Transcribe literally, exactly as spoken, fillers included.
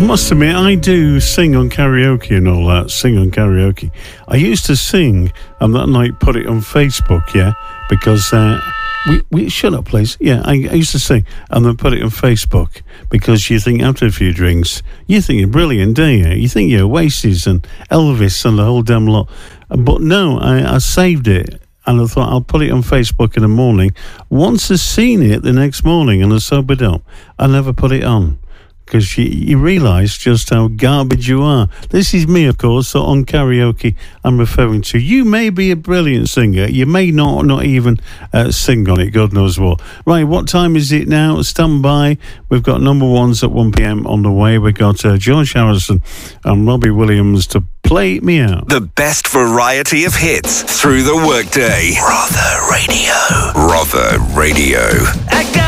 must admit, I do sing on karaoke and all that, sing on karaoke. I used to sing and that night put it on Facebook, yeah, because, uh, we, we, shut up, please. Yeah, I, I used to sing and then put it on Facebook because you think after a few drinks, you think you're brilliant, don't you? You think you're Oasis and Elvis and the whole damn lot. But no, I, I saved it. And I thought, I'll put it on Facebook in the morning. Once I've seen it the next morning and I sobered up, I never put it on. Because you, you realise just how garbage you are. This is me, of course, so on karaoke I'm referring to. You may be a brilliant singer. You may not not even uh, sing on it, God knows what. Right, what time is it now? Stand by. We've got number ones at one p.m. on the way. We've got uh, George Harrison and Robbie Williams to play me out. The best variety of hits through the workday. Rother Radio. Rother Radio.